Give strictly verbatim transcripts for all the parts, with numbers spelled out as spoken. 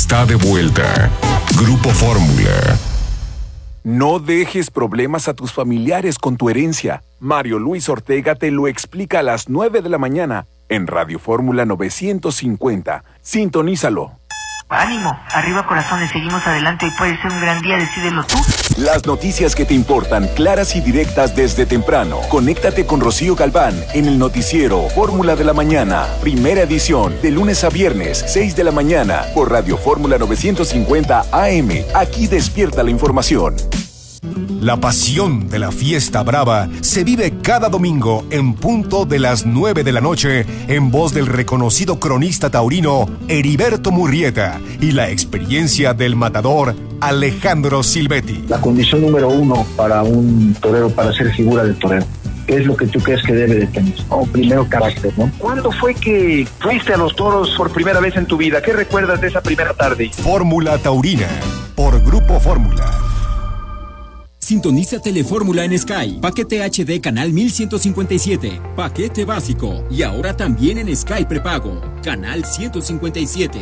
está de vuelta. Grupo Fórmula. No dejes problemas a tus familiares con tu herencia. Mario Luis Ortega te lo explica a las nueve de la mañana en Radio Fórmula novecientos cincuenta. Sintonízalo. Ánimo, arriba corazones, seguimos adelante y puede ser un gran día, decídelo tú. Las noticias que te importan, claras y directas desde temprano. Conéctate con Rocío Galván en el noticiero Fórmula de la Mañana, primera edición, de lunes a viernes, seis de la mañana, por Radio Fórmula novecientos cincuenta A M. Aquí despierta la información. La pasión de la fiesta brava se vive cada domingo en punto de las nueve de la noche en voz del reconocido cronista taurino Heriberto Murrieta y la experiencia del matador Alejandro Silvetti. La condición número uno para un torero, para ser figura del torero, ¿qué es lo que tú crees que debe de tener? Oh, primero, carácter, ¿no? ¿Cuándo fue que fuiste a los toros por primera vez en tu vida? ¿Qué recuerdas de esa primera tarde? Fórmula Taurina, por Grupo Fórmula. Sintoniza Telefórmula en Sky. Paquete H D canal mil ciento cincuenta y siete. Paquete básico. Y ahora también en Sky prepago. Canal ciento cincuenta y siete.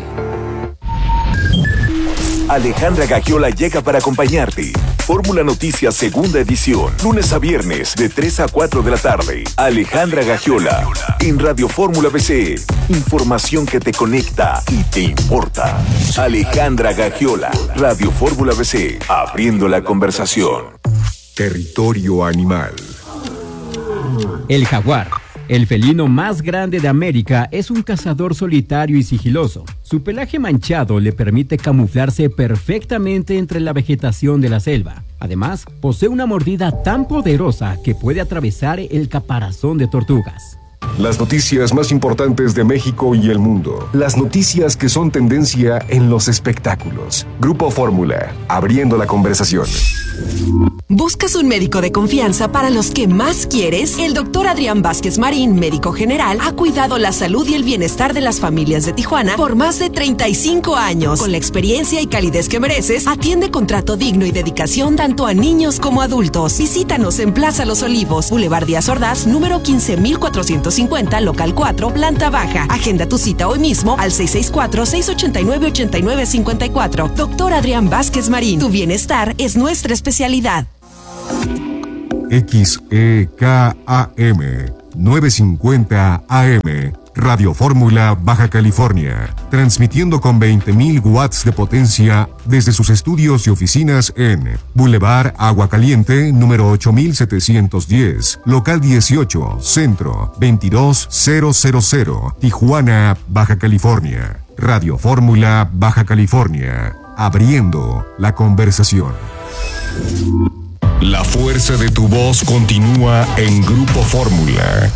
Alejandra Gagiola llega para acompañarte. Fórmula Noticias segunda edición, lunes a viernes de tres a cuatro de la tarde. Alejandra Gagiola en Radio Fórmula B C. Información que te conecta y te importa. Alejandra Gagiola, Radio Fórmula B C, abriendo la conversación. Territorio animal. El jaguar, el felino más grande de América, es un cazador solitario y sigiloso. Su pelaje manchado le permite camuflarse perfectamente entre la vegetación de la selva. Además, posee una mordida tan poderosa que puede atravesar el caparazón de tortugas. Las noticias más importantes de México y el mundo. Las noticias que son tendencia en los espectáculos. Grupo Fórmula, abriendo la conversación. ¿Buscas un médico de confianza para los que más quieres? El doctor Adrián Vázquez Marín, médico general, ha cuidado la salud y el bienestar de las familias de Tijuana por más de treinta y cinco años. Con la experiencia y calidez que mereces, atiende con trato digno y dedicación tanto a niños como adultos. Visítanos en Plaza Los Olivos, Boulevard Díaz Ordaz, número quince mil cuatrocientos cincuenta, local cuatro, planta baja. Agenda tu cita hoy mismo al seis seis cuatro, seis ocho nueve, ocho nueve cinco cuatro. Doctor Adrián Vázquez Marín, tu bienestar es nuestra especialidad. X E K A M novecientos cincuenta A M, Radio Fórmula Baja California, transmitiendo con veinte mil watts de potencia desde sus estudios y oficinas en Boulevard Agua Caliente, número ocho mil setecientos diez, local dieciocho, centro, veintidós mil, Tijuana, Baja California. Radio Fórmula Baja California, abriendo la conversación. La fuerza de tu voz continúa en Grupo Fórmula.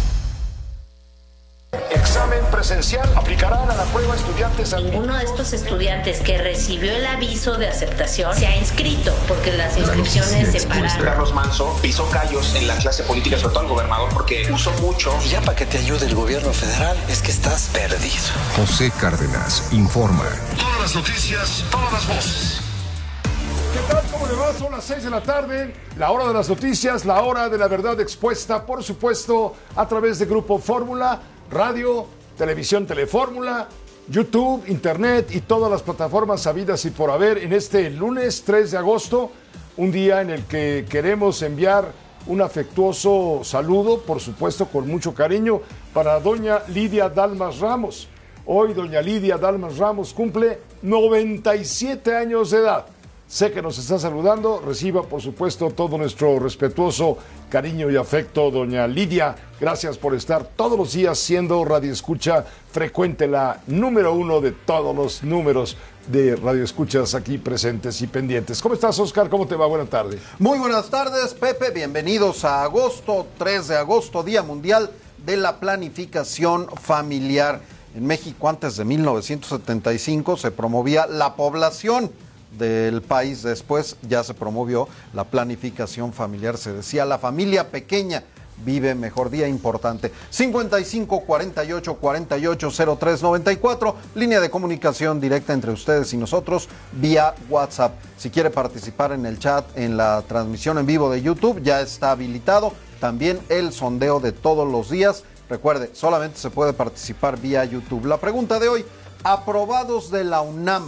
Examen presencial. Aplicarán a la prueba estudiantes. Ninguno de estos estudiantes que recibió el aviso de aceptación se ha inscrito porque las inscripciones se pararon. Carlos Manso pisó callos en la clase política, sobre todo al gobernador, porque usó mucho. Y ya para que te ayude el gobierno federal, es que estás perdido. José Cárdenas informa. Todas las noticias, todas las voces. ¿Qué tal? ¿Cómo le va? Son las seis de la tarde, la hora de las noticias, la hora de la verdad expuesta, por supuesto, a través de Grupo Fórmula, radio, televisión Telefórmula, YouTube, Internet y todas las plataformas habidas y por haber en este lunes tres de agosto, un día en el que queremos enviar un afectuoso saludo, por supuesto, con mucho cariño, para doña Lidia Dalmas Ramos. Hoy doña Lidia Dalmas Ramos cumple noventa y siete años de edad. Sé que nos está saludando, reciba por supuesto todo nuestro respetuoso cariño y afecto, doña Lidia. Gracias por estar todos los días siendo radioescucha frecuente, la número uno de todos los números de radioescuchas aquí presentes y pendientes. ¿Cómo estás, Oscar? ¿Cómo te va? Buenas tardes. Muy buenas tardes, Pepe. Bienvenidos a agosto, tres de agosto, Día Mundial de la Planificación Familiar. En México, antes de mil novecientos setenta y cinco, se promovía la población del país. Después ya se promovió la planificación familiar. Se decía, la familia pequeña vive mejor. Día importante. cincuenta y cinco, cuarenta y ocho, cuarenta y ocho, cero tres, noventa y cuatro, línea de comunicación directa entre ustedes y nosotros vía WhatsApp. Si quiere participar en el chat, en la transmisión en vivo de YouTube, ya está habilitado. También el sondeo de todos los días. Recuerde, solamente se puede participar vía YouTube. La pregunta de hoy: aprobados de la UNAM,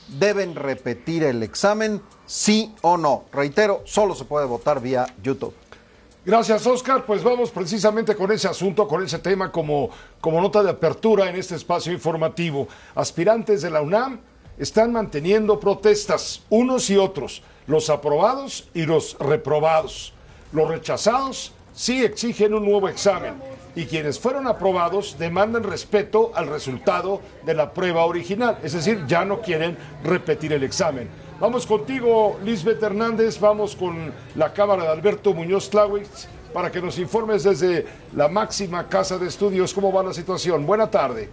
¿Deben repetir el examen? ¿Sí o no? Reitero, solo se puede votar vía YouTube. Gracias, Oscar. Pues vamos precisamente con ese asunto, con ese tema como, como nota de apertura en este espacio informativo. Aspirantes de la UNAM están manteniendo protestas, unos y otros, los aprobados y los reprobados. Los rechazados sí exigen un nuevo examen y quienes fueron aprobados demandan respeto al resultado de la prueba original, es decir, ya no quieren repetir el examen. Vamos contigo, Lisbeth Hernández, vamos con la cámara de Alberto Muñoz Tlawitz para que nos informes desde la máxima casa de estudios cómo va la situación. Buena tarde.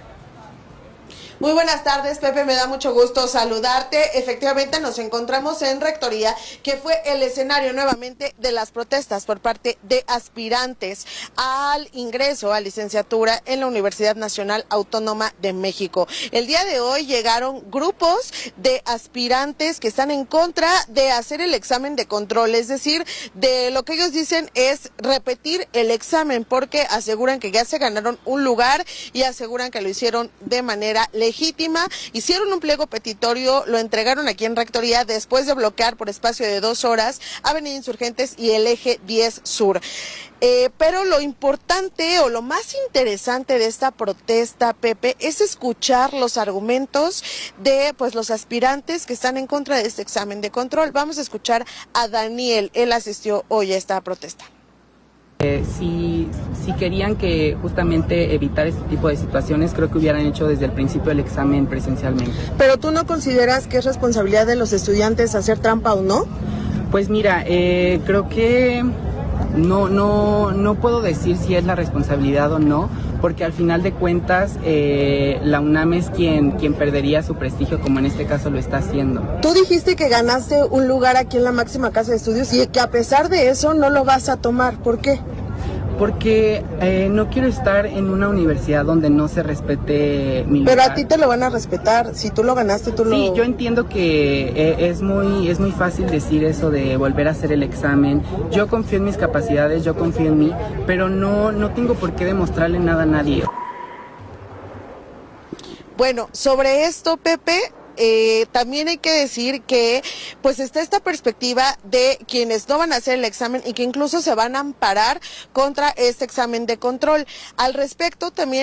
Muy buenas tardes, Pepe, me da mucho gusto saludarte. Efectivamente nos encontramos en Rectoría, que fue el escenario nuevamente de las protestas por parte de aspirantes al ingreso a licenciatura en la Universidad Nacional Autónoma de México. El día de hoy llegaron grupos de aspirantes que están en contra de hacer el examen de control, es decir, de lo que ellos dicen es repetir el examen, porque aseguran que ya se ganaron un lugar y aseguran que lo hicieron de manera legítima. legítima, hicieron un pliego petitorio, lo entregaron aquí en Rectoría después de bloquear por espacio de dos horas Avenida Insurgentes y el eje diez Sur. Eh, pero lo importante o lo más interesante de esta protesta, Pepe, es escuchar los argumentos de pues los aspirantes que están en contra de este examen de control. Vamos a escuchar a Daniel, él asistió hoy a esta protesta. Eh, si, si querían que justamente evitar este tipo de situaciones, creo que hubieran hecho desde el principio el examen presencialmente. ¿Pero tú no consideras que es responsabilidad de los estudiantes hacer trampa o no? Pues mira, eh, creo que no, no, no puedo decir si es la responsabilidad o no, porque al final de cuentas eh, la UNAM es quien, quien perdería su prestigio, como en este caso lo está haciendo. Tú dijiste que ganaste un lugar aquí en la máxima casa de estudios y que a pesar de eso no lo vas a tomar. ¿Por qué? Porque eh, no quiero estar en una universidad donde no se respete mi lugar. Pero a ti te lo van a respetar, si tú lo ganaste, tú sí, lo... Sí, yo entiendo que eh, es muy es muy fácil decir eso de volver a hacer el examen. Yo confío en mis capacidades, yo confío en mí, pero no, no tengo por qué demostrarle nada a nadie. Bueno, sobre esto, Pepe... Eh, también hay que decir que pues está esta perspectiva de quienes no van a hacer el examen y que incluso se van a amparar contra este examen de control. Al respecto también